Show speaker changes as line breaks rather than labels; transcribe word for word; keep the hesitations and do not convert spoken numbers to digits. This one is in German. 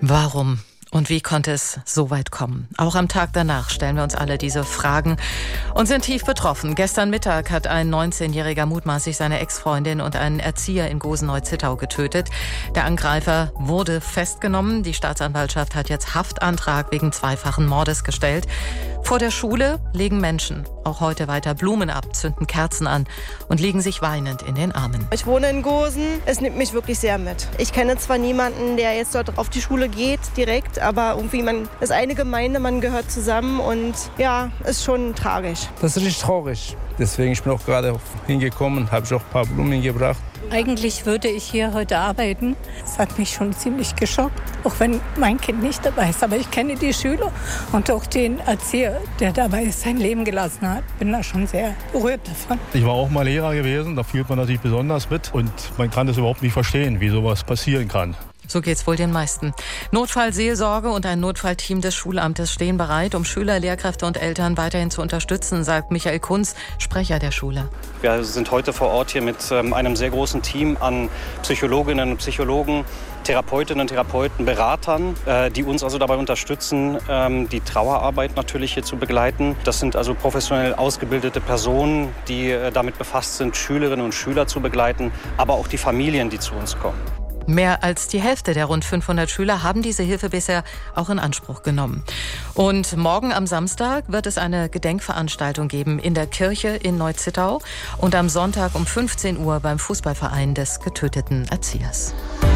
Warum? Und wie konnte es so weit kommen? Auch am Tag danach stellen wir uns alle diese Fragen und sind tief betroffen. Gestern Mittag hat ein neunzehnjähriger mutmaßlich seine Ex-Freundin und einen Erzieher in Gosen-Neuzittau getötet. Der Angreifer wurde festgenommen. Die Staatsanwaltschaft hat jetzt Haftantrag wegen zweifachen Mordes gestellt. Vor der Schule legen Menschen auch heute weiter Blumen ab, zünden Kerzen an und liegen sich weinend in den Armen.
Ich wohne in Gosen. Es nimmt mich wirklich sehr mit. Ich kenne zwar niemanden, der jetzt dort auf die Schule geht direkt, aber irgendwie man ist eine Gemeinde, man gehört zusammen und ja, ist schon tragisch.
Das ist richtig traurig. Deswegen ich bin auch gerade hingekommen, habe ich auch ein paar Blumen gebracht.
Eigentlich würde ich hier heute arbeiten. Es hat mich schon ziemlich geschockt, auch wenn mein Kind nicht dabei ist. Aber ich kenne die Schüler und auch den Erzieher, der dabei sein Leben gelassen hat. Bin da schon sehr berührt davon.
Ich war auch mal Lehrer gewesen, da fühlt man natürlich besonders mit. Und man kann das überhaupt nicht verstehen, wie sowas passieren kann.
So geht's wohl den meisten. Notfallseelsorge und ein Notfallteam des Schulamtes stehen bereit, um Schüler, Lehrkräfte und Eltern weiterhin zu unterstützen, sagt Michael Kunz, Sprecher der Schule.
Wir sind heute vor Ort hier mit ähm, einem sehr großen Team an Psychologinnen und Psychologen, Therapeutinnen und Therapeuten, Beratern, äh, die uns also dabei unterstützen, ähm, die Trauerarbeit natürlich hier zu begleiten. Das sind also professionell ausgebildete Personen, die äh, damit befasst sind, Schülerinnen und Schüler zu begleiten, aber auch die Familien, die zu uns kommen.
Mehr als die Hälfte der rund fünfhundert Schüler haben diese Hilfe bisher auch in Anspruch genommen. Und morgen am Samstag wird es eine Gedenkveranstaltung geben in der Kirche in Neuzittau und am Sonntag um fünfzehn Uhr beim Fußballverein des getöteten Erziehers.